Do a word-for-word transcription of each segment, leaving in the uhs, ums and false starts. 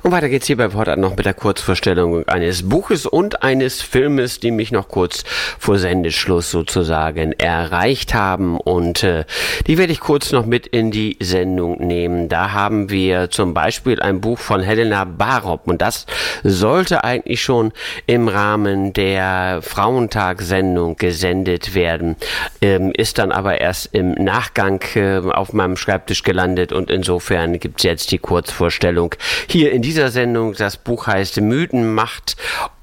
Und weiter geht's hier bei Wortart noch mit der Kurzvorstellung eines Buches und eines Filmes, die mich noch kurz vor Sendeschluss sozusagen erreicht haben. Und äh, die werde ich kurz noch mit in die Sendung nehmen. Da haben wir zum Beispiel ein Buch von Helena Barop. Und das sollte eigentlich schon im Rahmen der Frauentag-Sendung gesendet werden. Ähm, ist dann aber erst im Nachgang äh, auf meinem Schreibtisch gelandet. Und insofern gibt's jetzt die Kurzvorstellung hier in dieser Sendung. Das Buch heißt Mythen, Macht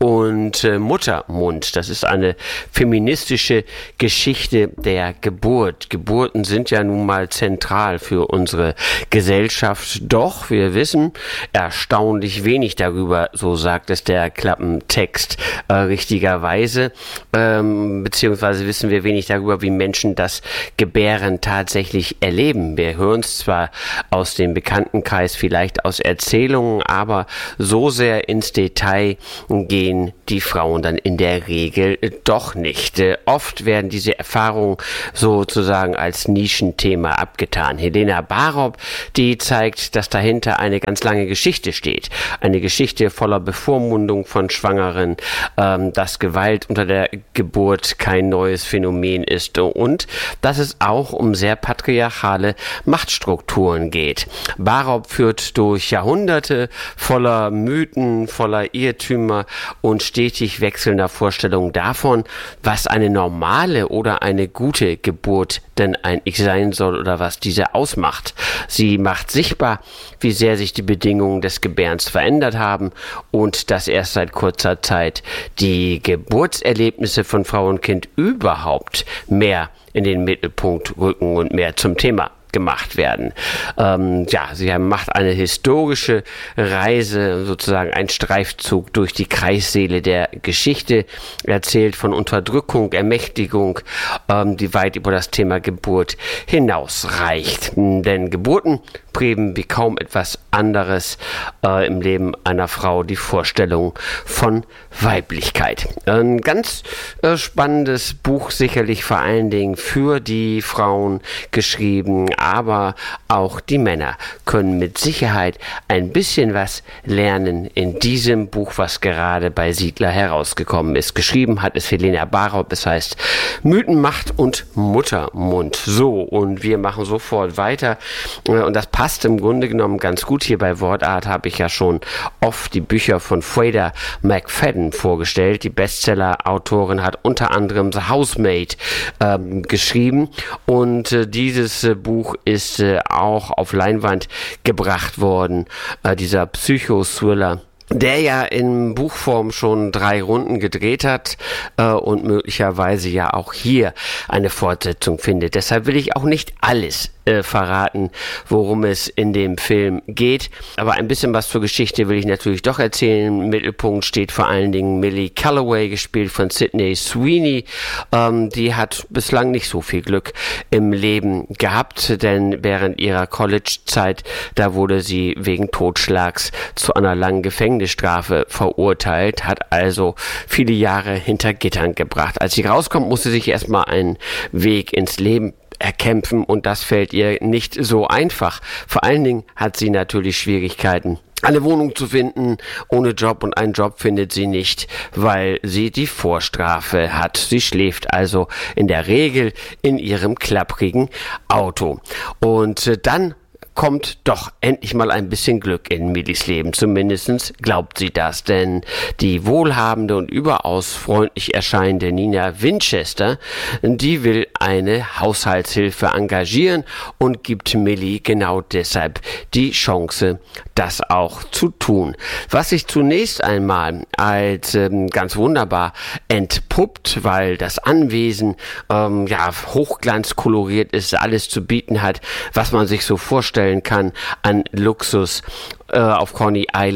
und äh, Muttermund. Das ist eine feministische Geschichte der Geburt. Geburten sind ja nun mal zentral für unsere Gesellschaft. Doch wir wissen erstaunlich wenig darüber, so sagt es der Klappentext äh, richtigerweise, ähm, beziehungsweise wissen wir wenig darüber, wie Menschen das Gebären tatsächlich erleben. Wir hören es zwar aus dem Bekanntenkreis, vielleicht aus Erzählungen, aber so sehr ins Detail gehen die Frauen dann in der Regel doch nicht. Äh, oft werden diese Erfahrungen sozusagen als Nischenthema abgetan. Helena Barop, die zeigt, dass dahinter eine ganz lange Geschichte steht. Eine Geschichte voller Bevormundung von Schwangeren, ähm, dass Gewalt unter der Geburt kein neues Phänomen ist und dass es auch um sehr patriarchale Machtstrukturen geht. Barop führt durch Jahrhunderte voller Mythen, voller Irrtümer und stetig wechselnder Vorstellungen davon, was eine normale oder eine gute Geburt denn eigentlich sein soll oder was diese ausmacht. Sie macht sichtbar, wie sehr sich die Bedingungen des Gebärens verändert haben und dass erst seit kurzer Zeit die Geburtserlebnisse von Frau und Kind überhaupt mehr in den Mittelpunkt rücken und mehr zum Thema gemacht werden. Ähm, ja, sie macht eine historische Reise, sozusagen ein Streifzug durch die Kreissäle der Geschichte, erzählt von Unterdrückung, Ermächtigung, ähm, die weit über das Thema Geburt hinausreicht. Denn Geburten prägen wie kaum etwas anderes äh, im Leben einer Frau die Vorstellung von Weiblichkeit. Ein ganz äh, spannendes Buch, sicherlich vor allen Dingen für die Frauen geschrieben, aber auch die Männer können mit Sicherheit ein bisschen was lernen in diesem Buch, was gerade bei Siedler herausgekommen ist. Geschrieben hat es Helena Barop, das heißt Mythen, Macht und Muttermund. So, und wir machen sofort weiter und das passt im Grunde genommen ganz gut. Hier bei Wortart habe ich ja schon oft die Bücher von Freda McFadden vorgestellt. Die Bestseller-Autorin hat unter anderem The Housemaid ähm, geschrieben und äh, dieses äh, Buch ist äh, auch auf Leinwand gebracht worden. Äh, dieser Psycho-Thriller, der ja in Buchform schon drei Runden gedreht hat äh, und möglicherweise ja auch hier eine Fortsetzung findet. Deshalb will ich auch nicht alles äh, verraten, worum es in dem Film geht. Aber ein bisschen was zur Geschichte will ich natürlich doch erzählen. Im Mittelpunkt steht vor allen Dingen Millie Calloway, gespielt von Sydney Sweeney. Ähm, die hat bislang nicht so viel Glück im Leben gehabt, denn während ihrer College-Zeit, da wurde sie wegen Totschlags zu einer langen Gefängnisstrafe verurteilt, hat also viele Jahre hinter Gittern gebracht. Als sie rauskommt, muss sie sich erstmal einen Weg ins Leben erkämpfen und das fällt ihr nicht so einfach. Vor allen Dingen hat sie natürlich Schwierigkeiten, eine Wohnung zu finden ohne Job, und einen Job findet sie nicht, weil sie die Vorstrafe hat. Sie schläft also in der Regel in ihrem klapprigen Auto. Und dann kommt doch endlich mal ein bisschen Glück in Millies Leben. Zumindest glaubt sie das, denn die wohlhabende und überaus freundlich erscheinende Nina Winchester, die will eine Haushaltshilfe engagieren und gibt Millie genau deshalb die Chance, das auch zu tun. Was sich zunächst einmal als ähm, ganz wunderbar entpuppt, weil das Anwesen ähm, ja hochglanzkoloriert ist, alles zu bieten hat, was man sich so vorstellt kann an Luxus äh, auf Coney Island.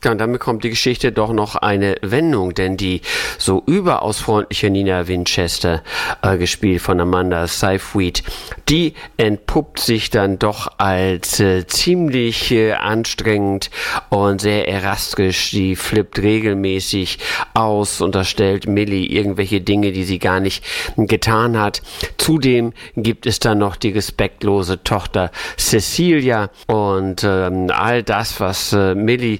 Ja, und dann bekommt die Geschichte doch noch eine Wendung, denn die so überaus freundliche Nina Winchester, äh, gespielt von Amanda Seyfried, die entpuppt sich dann doch als äh, ziemlich äh, anstrengend und sehr erastisch. Die flippt regelmäßig aus, unterstellt Millie irgendwelche Dinge, die sie gar nicht getan hat. Zudem gibt es dann noch die respektlose Tochter Cecilia und ähm, all das, was äh, Millie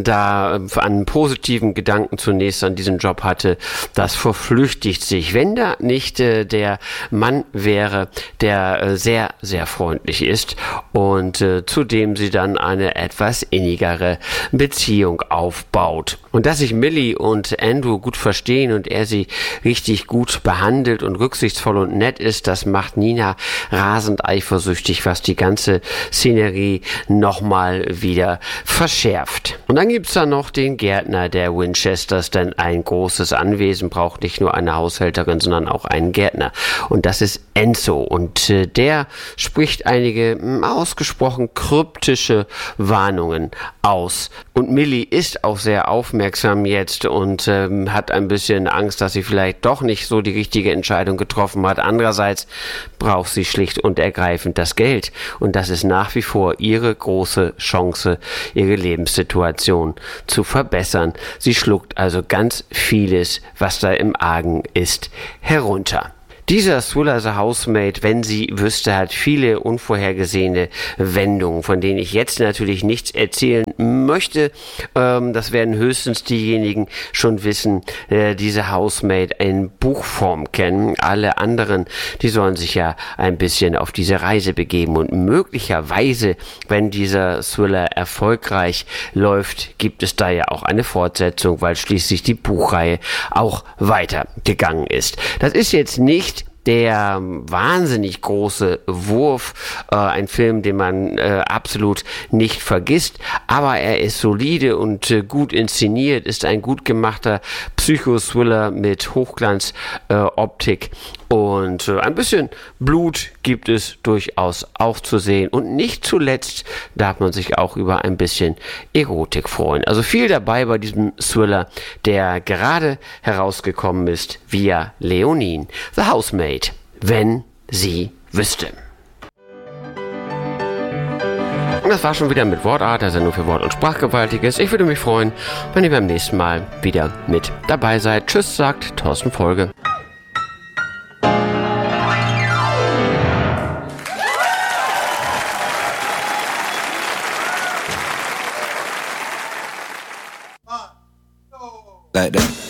da an positiven Gedanken zunächst an diesen Job hatte, das verflüchtigt sich. Wenn da nicht äh, der Mann wäre, der äh, sehr, sehr freundlich ist und äh, zudem sie dann eine etwas innigere Beziehung aufbaut. Und dass sich Millie und Andrew gut verstehen und er sie richtig gut behandelt und rücksichtsvoll und nett ist, das macht Nina rasend eifersüchtig, was die ganze Szenerie nochmal wieder verschärft. Und dann gibt's da noch den Gärtner der Winchesters, denn ein großes Anwesen braucht nicht nur eine Haushälterin, sondern auch einen Gärtner. Und das ist Enzo. Und äh, der spricht einige mh, ausgesprochen kryptische Warnungen aus. Und Millie ist auch sehr aufmerksam jetzt und ähm, hat ein bisschen Angst, dass sie vielleicht doch nicht so die richtige Entscheidung getroffen hat. Andererseits braucht sie schlicht und ergreifend das Geld. Und das ist nach wie vor ihre große Chance, ihre Lebenssituation zu verbessern. Sie schluckt also ganz vieles, was da im Argen ist, herunter. Dieser Thriller The Housemaid, wenn sie wüsste, hat viele unvorhergesehene Wendungen, von denen ich jetzt natürlich nichts erzählen möchte. Ähm, das werden höchstens diejenigen schon wissen, äh, diese Housemaid in Buchform kennen. Alle anderen, die sollen sich ja ein bisschen auf diese Reise begeben. Und möglicherweise, wenn dieser Thriller erfolgreich läuft, gibt es da ja auch eine Fortsetzung, weil schließlich die Buchreihe auch weitergegangen ist. Das ist jetzt nicht der wahnsinnig große Wurf, äh, ein Film, den man äh, absolut nicht vergisst, aber er ist solide und äh, gut inszeniert, ist ein gut gemachter Psychothriller mit Hochglanzoptik äh, und äh, ein bisschen Blut gibt es durchaus auch zu sehen und nicht zuletzt darf man sich auch über ein bisschen Erotik freuen. Also viel dabei bei diesem Thriller, der gerade herausgekommen ist via Leonin, The Housemaid. Wenn sie wüsste. Und das war schon wieder mit Wortart, der Sendung für Wort- und Sprachgewaltiges. Ich würde mich freuen, wenn ihr beim nächsten Mal wieder mit dabei seid. Tschüss, sagt Thorsten Folge. Like that.